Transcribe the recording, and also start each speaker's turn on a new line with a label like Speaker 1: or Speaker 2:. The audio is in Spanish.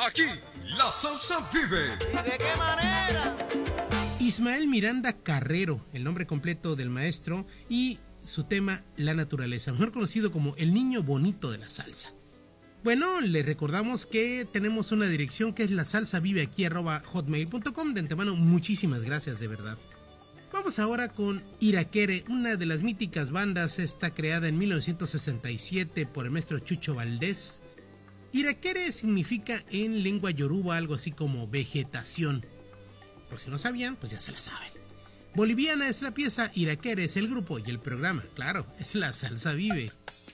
Speaker 1: Aquí, la salsa vive.
Speaker 2: ¿Y de qué manera?
Speaker 3: Ismael Miranda Carrero, el nombre completo del maestro, y su tema La naturaleza, mejor conocido como el niño bonito de la salsa. Bueno, le recordamos que tenemos una dirección que es lasalsaviveaquí@hotmail.com. De antemano, muchísimas gracias, de verdad. Vamos ahora con Iraquere, una de las míticas bandas, está creada en 1967 por el maestro Chucho Valdés. Iraquere significa en lengua yoruba algo así como vegetación. Por si no sabían, pues ya se la saben. Boliviana es la pieza, Iraquere es el grupo y el programa, claro, es La Salsa Vive.